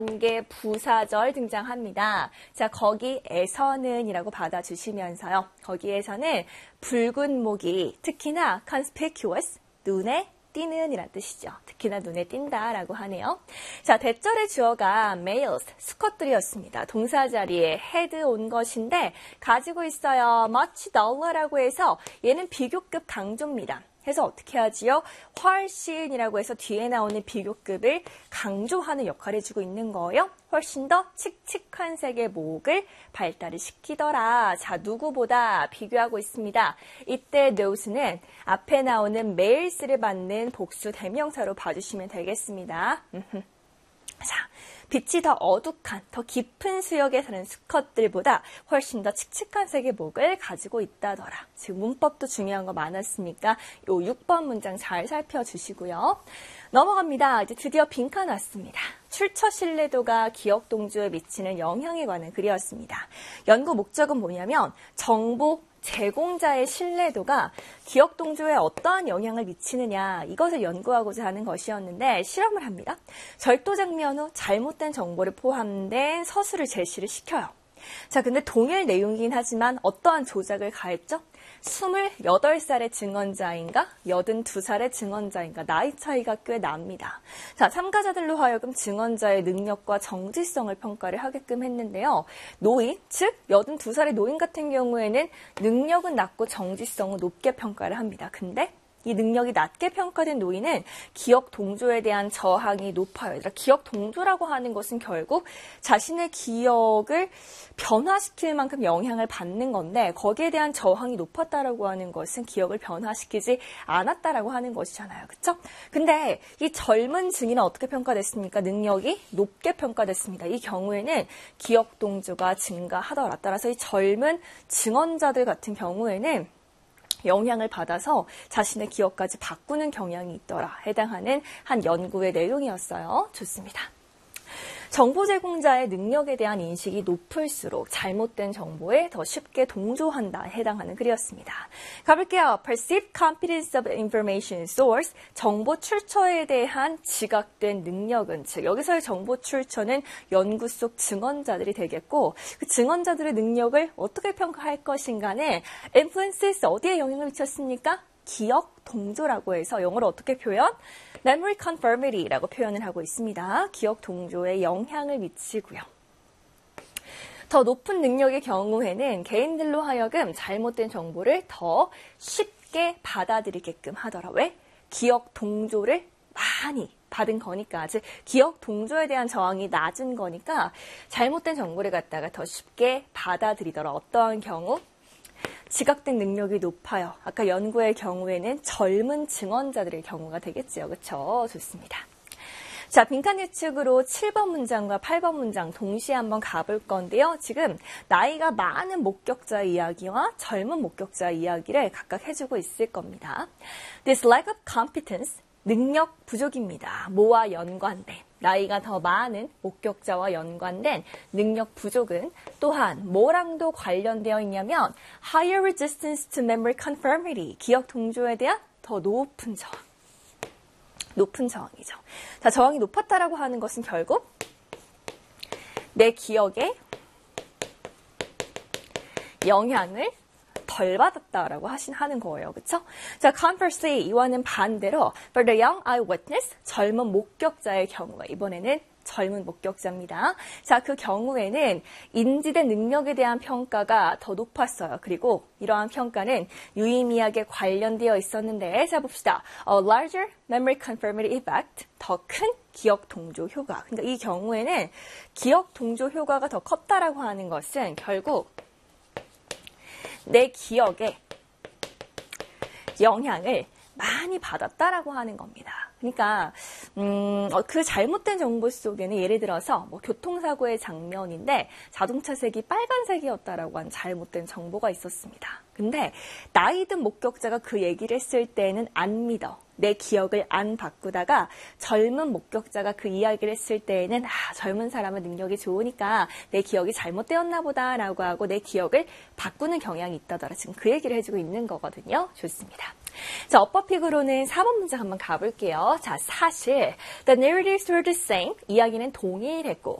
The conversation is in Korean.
개 부사절 등장합니다. 자, 거기에서는 이라고 받아주시면서요. 거기에서는 붉은 목이 특히나 conspicuous, 눈에 띄는 이란 뜻이죠. 특히나 눈에 띈다라고 하네요. 자, 대절의 주어가 males, 수컷들이었습니다. 동사 자리에 had 온 것인데 가지고 있어요. much dollar라고 해서 얘는 비교급 강조입니다. 해서 어떻게 하지요? 훨씬이라고 해서 뒤에 나오는 비교급을 강조하는 역할을 해주고 있는 거예요. 훨씬 더 칙칙한 색의 목을 발달을 시키더라. 자, 누구보다 비교하고 있습니다. 이때 those는 앞에 나오는 males를 받는 복수 대명사로 봐주시면 되겠습니다. 자, 빛이 더 어둑한, 더 깊은 수역에 사는 수컷들보다 훨씬 더 칙칙한 색의 목을 가지고 있다더라. 지금 문법도 중요한 거 많았으니까 요 6번 문장 잘 살펴주시고요. 넘어갑니다. 이제 드디어 빈칸 왔습니다. 출처 신뢰도가 기억 동조에 미치는 영향에 관한 글이었습니다. 연구 목적은 뭐냐면 정보 제공자의 신뢰도가 기억 동조에 어떠한 영향을 미치느냐 이것을 연구하고자 하는 것이었는데 실험을 합니다. 절도 장면 후 잘못된 정보를 포함된 서술을 제시를 시켜요. 자, 근데 동일 내용이긴 하지만 어떠한 조작을 가했죠? 28살의 증언자인가 82살의 증언자인가 나이 차이가 꽤 납니다. 자, 참가자들로 하여금 증언자의 능력과 정지성을 평가를 하게끔 했는데요. 노인, 즉 82살의 노인 같은 경우에는 능력은 낮고 정지성은 높게 평가를 합니다. 근데 이 능력이 낮게 평가된 노인은 기억 동조에 대한 저항이 높아요. 기억 동조라고 하는 것은 결국 자신의 기억을 변화시킬 만큼 영향을 받는 건데 거기에 대한 저항이 높았다라고 하는 것은 기억을 변화시키지 않았다라고 하는 것이잖아요. 그렇죠? 근데 이 젊은 증인은 어떻게 평가됐습니까? 능력이 높게 평가됐습니다. 이 경우에는 기억 동조가 증가하더라. 따라서 이 젊은 증언자들 같은 경우에는 영향을 받아서 자신의 기억까지 바꾸는 경향이 있더라. 해당하는 한 연구의 내용이었어요. 좋습니다. 정보 제공자의 능력에 대한 인식이 높을수록 잘못된 정보에 더 쉽게 동조한다. 해당하는 글이었습니다. 가볼게요. Perceived competence of information source, 정보 출처에 대한 지각된 능력은, 즉 여기서의 정보 출처는 연구 속 증언자들이 되겠고 그 증언자들의 능력을 어떻게 평가할 것인가는 influences 어디에 영향을 미쳤습니까? 기억 동조라고 해서 영어로 어떻게 표현? Memory conformity라고 표현을 하고 있습니다. 기억 동조에 영향을 미치고요. 더 높은 능력의 경우에는 개인들로 하여금 잘못된 정보를 더 쉽게 받아들이게끔 하더라. 왜? 기억 동조를 많이 받은 거니까, 즉 기억 동조에 대한 저항이 낮은 거니까 잘못된 정보를 갖다가 더 쉽게 받아들이더라. 어떠한 경우? 지각된 능력이 높아요. 아까 연구의 경우에는 젊은 증언자들의 경우가 되겠죠. 그렇죠? 좋습니다. 자, 빈칸 예측으로 7번 문장과 8번 문장 동시에 한번 가볼 건데요. 지금 나이가 많은 목격자의 이야기와 젊은 목격자의 이야기를 각각 해주고 있을 겁니다. This lack of competence, 능력 부족입니다. 뭐와 연관된? 나이가 더 많은 목격자와 연관된 능력 부족은 또한 뭐랑도 관련되어 있냐면 higher resistance to memory conformity, 기억 동조에 대한 더 높은 저항. 높은 저항이죠. 자, 저항이 높았다라고 하는 것은 결국 내 기억에 영향을 덜 받았다라고 하는 거예요. 그렇죠? 자, conversely 이와는 반대로 for the young eyewitness, 젊은 목격자의 경우, 이번에는 젊은 목격자입니다. 자, 그 경우에는 인지된 능력에 대한 평가가 더 높았어요. 그리고 이러한 평가는 유의미하게 관련되어 있었는데, 자 봅시다. A larger memory conformity effect, 더 큰 기억 동조 효과. 그러니까 이 경우에는 기억 동조 효과가 더 컸다라고 하는 것은 결국 내 기억에 영향을 많이 받았다라고 하는 겁니다. 그러니까 그 잘못된 정보 속에는 예를 들어서 뭐 교통사고의 장면인데 자동차 색이 빨간색이었다라고 한 잘못된 정보가 있었습니다. 근데 나이 든 목격자가 그 얘기를 했을 때는 안 믿어. 내 기억을 안 바꾸다가 젊은 목격자가 그 이야기를 했을 때에는 젊은 사람은 능력이 좋으니까 내 기억이 잘못되었나 보다라고 하고 내 기억을 바꾸는 경향이 있다더라. 지금 그 얘기를 해주고 있는 거거든요. 좋습니다. 자, 어법픽으로는 4번 문장 한번 가볼게요. 자, 사실 the narratives were the same. 이야기는 동일했고